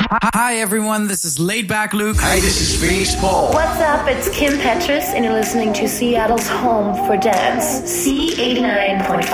Hi everyone, this is Laid Back Luke. Hi, this is Vince Paul. What's up? It's Kim Petras, and you're listening to Seattle's home for dance, C89.5.